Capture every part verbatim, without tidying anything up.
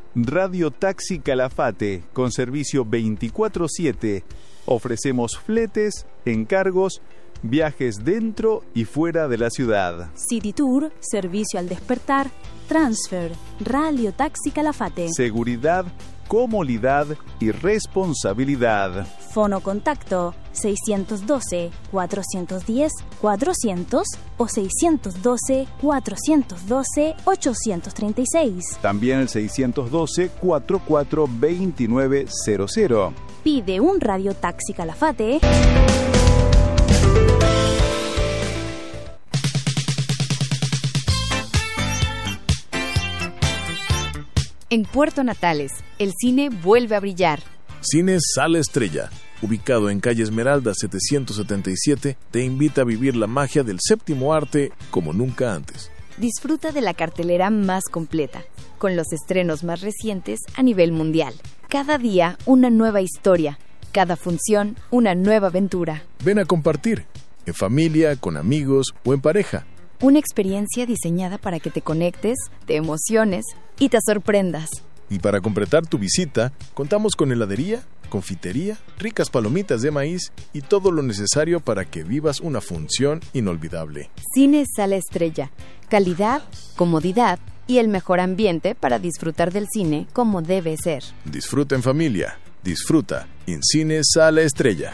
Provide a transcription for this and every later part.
Radio Taxi Calafate, con servicio veinticuatro siete. Ofrecemos fletes, encargos, viajes dentro y fuera de la ciudad. City Tour, servicio al despertar, transfer, Radio Taxi Calafate. Seguridad, comodidad y responsabilidad. Fono contacto seiscientos doce, cuatrocientos diez, cuatrocientos o seiscientos doce, cuatrocientos doce, ochocientos treinta y seis. También el seiscientos doce, cuarenta y cuatro, veintinueve cero cero. Pide un Radio Taxi Calafate. En Puerto Natales, el cine vuelve a brillar. Cine Sala Estrella, ubicado en calle Esmeralda setecientos setenta y siete, te invita a vivir la magia del séptimo arte como nunca antes. Disfruta de la cartelera más completa, con los estrenos más recientes a nivel mundial. Cada día, una nueva historia. Cada función, una nueva aventura. Ven a compartir, en familia, con amigos o en pareja. Una experiencia diseñada para que te conectes, te emociones y te sorprendas. Y para completar tu visita, contamos con heladería, confitería, ricas palomitas de maíz y todo lo necesario para que vivas una función inolvidable. Cine Sala Estrella. Calidad, comodidad y el mejor ambiente para disfrutar del cine como debe ser. Disfruta en familia. Disfruta en Cine Sala Estrella.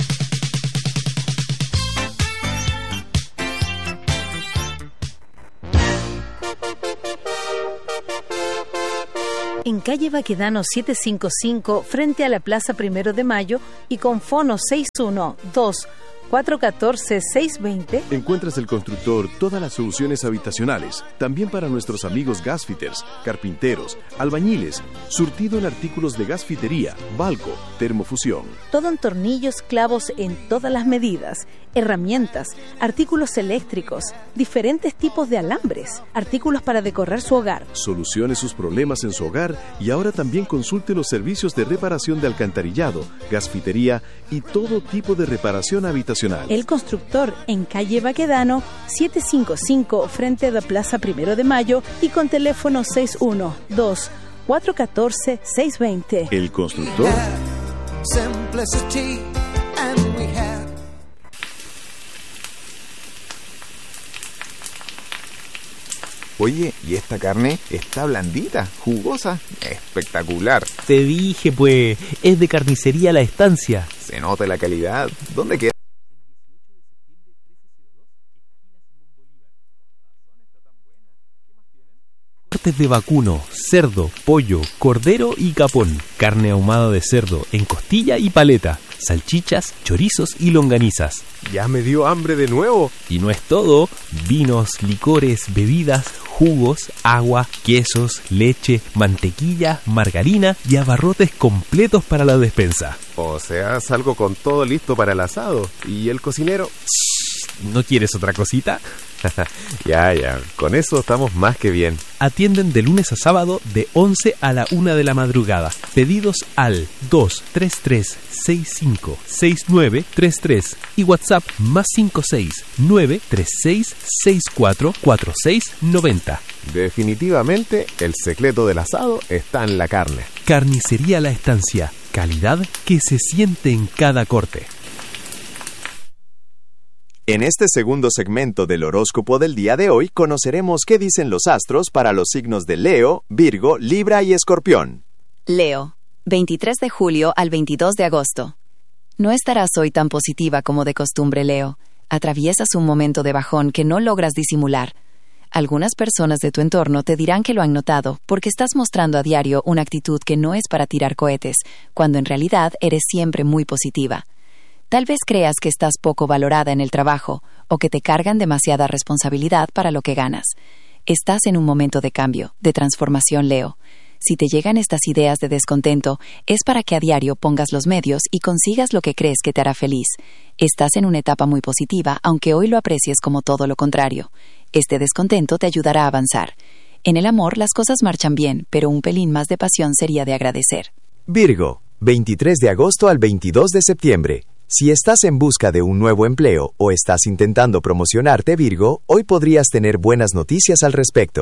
En calle Baquedano setecientos cincuenta y cinco, frente a la Plaza Primero de Mayo y con fono seis uno dos, cuatro uno cuatro, seis dos cero. Encuentras el constructor todas las soluciones habitacionales, también para nuestros amigos gasfitters, carpinteros, albañiles, surtido en artículos de gasfitería, balco, termofusión. Todo en tornillos, clavos en todas las medidas, herramientas, artículos eléctricos, diferentes tipos de alambres, artículos para decorar su hogar. Solucione sus problemas en su hogar y ahora también consulte los servicios de reparación de alcantarillado, gasfitería y todo tipo de reparación habitacional. El constructor en calle Baquedano setecientos cincuenta y cinco, frente a la Plaza Primero de Mayo y con teléfono seis uno dos, cuatro uno cuatro, seis dos cero. El constructor. Oye, ¿y esta carne está blandita, jugosa? Espectacular. Te dije, pues, es de Carnicería La Estancia. Se nota la calidad. ¿Dónde queda? Cortes de vacuno, cerdo, pollo, cordero y capón. Carne ahumada de cerdo en costilla y paleta. Salchichas, chorizos y longanizas. Ya me dio hambre de nuevo. Y no es todo, vinos, licores, bebidas, jugos, agua, quesos, leche, mantequilla, margarina y abarrotes completos para la despensa. O sea, salgo con todo listo para el asado. ¿Y el cocinero? ¿No quieres otra cosita? Ya, ya, con eso estamos más que bien. Atienden de lunes a sábado de once a la una de la madrugada. Pedidos al dos tres tres, seis cinco, seis nueve tres tres y WhatsApp más cinco seis, nueve tres seis, seis cuatro, cuatro seis nueve cero. Definitivamente, el secreto del asado está en la carne. Carnicería La Estancia. Calidad que se siente en cada corte. En este segundo segmento del horóscopo del día de hoy conoceremos qué dicen los astros para los signos de Leo, Virgo, Libra y Escorpión. Leo, veintitrés de julio al veintidós de agosto. No estarás hoy tan positiva como de costumbre, Leo. Atraviesas un momento de bajón que no logras disimular. Algunas personas de tu entorno te dirán que lo han notado porque estás mostrando a diario una actitud que no es para tirar cohetes, cuando en realidad eres siempre muy positiva. Tal vez creas que estás poco valorada en el trabajo o que te cargan demasiada responsabilidad para lo que ganas. Estás en un momento de cambio, de transformación, Leo. Si te llegan estas ideas de descontento, es para que a diario pongas los medios y consigas lo que crees que te hará feliz. Estás en una etapa muy positiva, aunque hoy lo aprecies como todo lo contrario. Este descontento te ayudará a avanzar. En el amor las cosas marchan bien, pero un pelín más de pasión sería de agradecer. Virgo, veintitrés de agosto al veintidós de septiembre. Si estás en busca de un nuevo empleo o estás intentando promocionarte, Virgo, hoy podrías tener buenas noticias al respecto.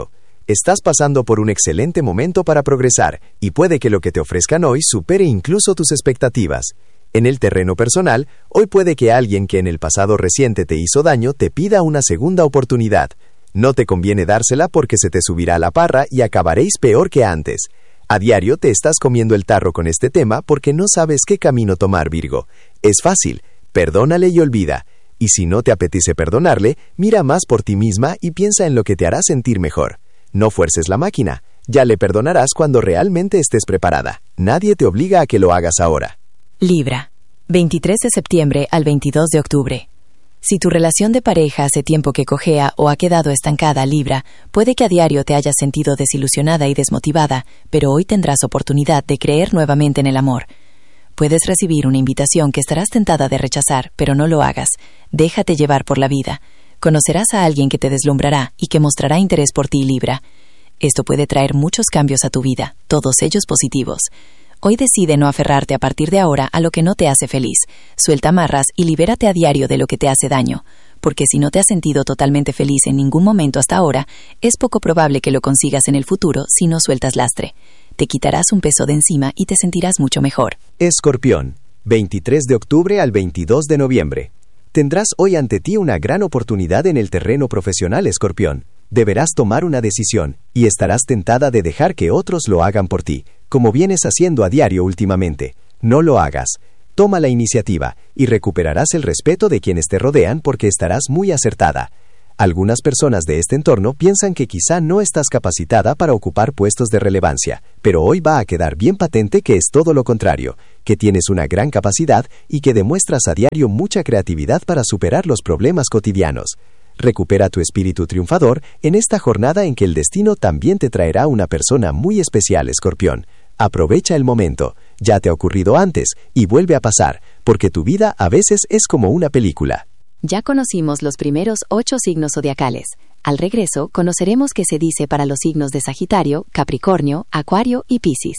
Estás pasando por un excelente momento para progresar y puede que lo que te ofrezcan hoy supere incluso tus expectativas. En el terreno personal, hoy puede que alguien que en el pasado reciente te hizo daño te pida una segunda oportunidad. No te conviene dársela porque se te subirá la parra y acabaréis peor que antes. A diario te estás comiendo el tarro con este tema porque no sabes qué camino tomar, Virgo. Es fácil, perdónale y olvida. Y si no te apetece perdonarle, mira más por ti misma y piensa en lo que te hará sentir mejor. No fuerces la máquina. Ya le perdonarás cuando realmente estés preparada. Nadie te obliga a que lo hagas ahora. Libra, veintitrés de septiembre al veintidós de octubre. Si tu relación de pareja hace tiempo que cojea o ha quedado estancada, Libra, puede que a diario te hayas sentido desilusionada y desmotivada, pero hoy tendrás oportunidad de creer nuevamente en el amor. Puedes recibir una invitación que estarás tentada de rechazar, pero no lo hagas. Déjate llevar por la vida. Conocerás a alguien que te deslumbrará y que mostrará interés por ti, Libra. Esto puede traer muchos cambios a tu vida, todos ellos positivos. Hoy decide no aferrarte a partir de ahora a lo que no te hace feliz. Suelta amarras y libérate a diario de lo que te hace daño. Porque si no te has sentido totalmente feliz en ningún momento hasta ahora, es poco probable que lo consigas en el futuro si no sueltas lastre. Te quitarás un peso de encima y te sentirás mucho mejor. Escorpión, veintitrés de octubre al veintidós de noviembre. Tendrás hoy ante ti una gran oportunidad en el terreno profesional, Escorpión. Deberás tomar una decisión y estarás tentada de dejar que otros lo hagan por ti, como vienes haciendo a diario últimamente. No lo hagas. Toma la iniciativa y recuperarás el respeto de quienes te rodean porque estarás muy acertada. Algunas personas de este entorno piensan que quizá no estás capacitada para ocupar puestos de relevancia, pero hoy va a quedar bien patente que es todo lo contrario, que tienes una gran capacidad y que demuestras a diario mucha creatividad para superar los problemas cotidianos. Recupera tu espíritu triunfador en esta jornada en que el destino también te traerá una persona muy especial, Escorpión. Aprovecha el momento, ya te ha ocurrido antes y vuelve a pasar, porque tu vida a veces es como una película. Ya conocimos los primeros ocho signos zodiacales. Al regreso, conoceremos qué se dice para los signos de Sagitario, Capricornio, Acuario y Piscis.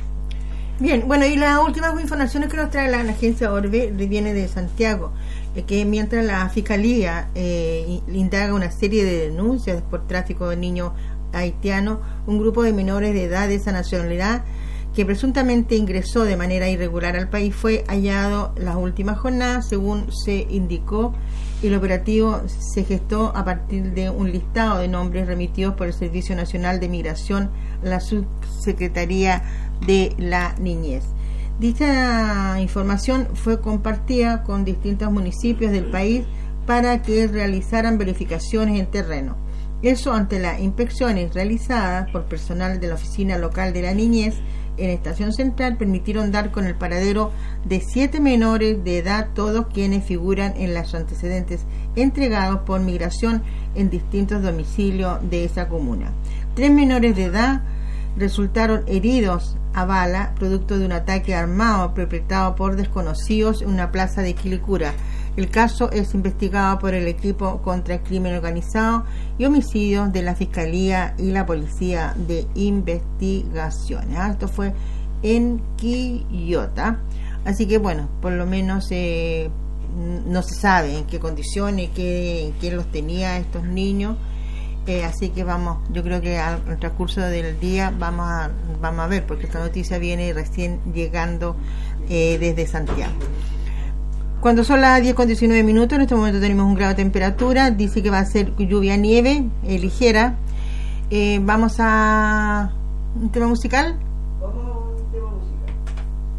Bien, bueno, y las últimas informaciones que nos trae la, la agencia Orbe viene de Santiago, eh, que mientras la Fiscalía eh, indaga una serie de denuncias por tráfico de niños haitianos, un grupo de menores de edad de esa nacionalidad que presuntamente ingresó de manera irregular al país fue hallado las últimas jornadas, según se indicó. El operativo se gestó a partir de un listado de nombres remitidos por el Servicio Nacional de Migración a la Subsecretaría de la Niñez. Dicha información fue compartida con distintos municipios del país para que realizaran verificaciones en terreno. Eso ante las inspecciones realizadas por personal de la Oficina Local de la Niñez en Estación Central permitieron dar con el paradero de siete menores de edad, todos quienes figuran en los antecedentes entregados por Migración en distintos domicilios de esa comuna. Tres menores de edad resultaron heridos a bala producto de un ataque armado perpetrado por desconocidos en una plaza de Quilicura. El caso es investigado por el equipo contra el crimen organizado y homicidios de la Fiscalía y la Policía de Investigaciones. Esto fue en Quillota. Así que bueno, por lo menos eh, no se sabe en qué condiciones, qué, quién los tenía estos niños. Eh, así que vamos, yo creo que al, al transcurso del día vamos a, vamos a ver, porque esta noticia viene recién llegando eh, desde Santiago. Cuando son las diez con diecinueve minutos, en este momento tenemos un grado de temperatura, dice que va a ser lluvia nieve, eh, ligera. Eh, vamos a un tema musical